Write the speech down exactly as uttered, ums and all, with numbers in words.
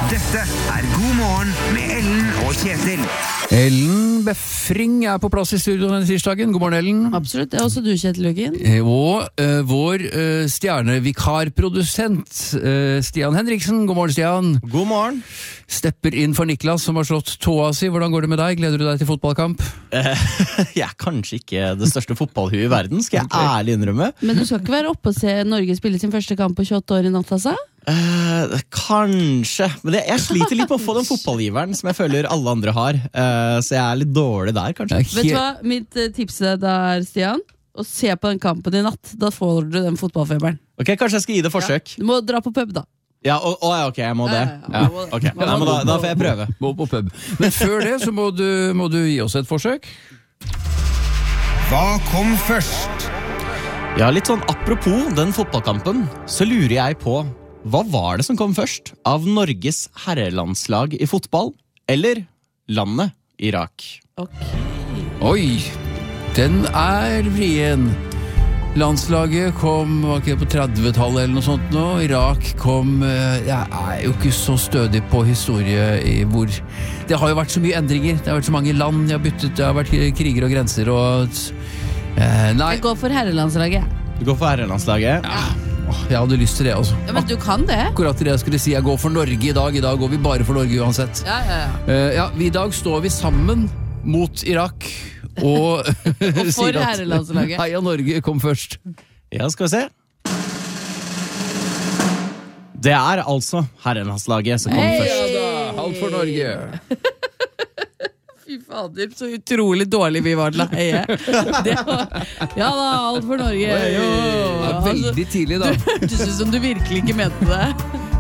Dette er God morgen med Ellen og Kjetil. Ellen Befring er på plass i studio denne tirsdagen. God morgen, Ellen. Absolutt, det er også du, Kjetil Lukin. Eh, Og uh, vår uh, stjernevikarprodusent, uh, Stian Henriksen. God morgen, Stian. God morgen. Stepper inn for Niklas, som har slått tåa si. Hvordan går det med deg? Gleder du deg til fotballkamp? Eh, jeg er kanskje ikke det største fotballhuet i verden, skal jeg ærlig innrømme. Men du skal ikke være oppe og se Norge spille sin første kamp på tjueåtte år i natt, altså? Eh, kanskje, men jeg, jeg sliter litt med å få den fotballgiveren som jeg føler alle andre har. Eh, så jeg er litt dårlig der, kanskje. Jeg er Vet du helt- hva mitt eh, tips er der, Stian? Å se på den kampen i natt, da får du den fotballfeberen. Ok, kanskje jeg skal gi det forsøk. Du må dra på pub da. Ja, å, å, ja, ok, jeg må det. Ja, ja, Ja, ja, må det. ok, Nei, men da, da får jeg prøve. Må på pub. Men før det så må du, må du gi oss et forsøk. Hva kom først? Ja, litt sånn apropos den fotballkampen, så lurer jeg på, hva var det som kom først? Av Norges herrelandslag i fotball, eller landet Irak? Ok. Oi, den er vrien. Landslaget kom var ikke det på trettitallet eller noe sånt nå. Irak kom eh, Jeg er jo ikke så stødig på historie i hvor Det har jo vært så mye endringer. Det har vært så mange land jeg har byttet. Det har vært kriger og grenser og eh, Nei, Jeg går for herrelandslaget. Du går for herrelandslaget? åh, jeg hadde lyst til det altså. Ja, men du kan det. Akkurat det jeg skulle si. Jeg går for Norge i dag. I dag går vi bare for Norge uansett. Ja, ja, ja. Eh, ja, I dag står vi sammen mot Irak og, for sier at herrelandslaget. Heia Norge kom først. Ja, skal vi se. Det er altså herrelandslaget som kom Hei! først. Ja da, alt for Norge. Fy fader, så utrolig dårlig vi var til å heie. Det var, ja da, alt for Norge. Jo. Det er veldig tidlig da. Det hørtes ut som du virkelig ikke mente det.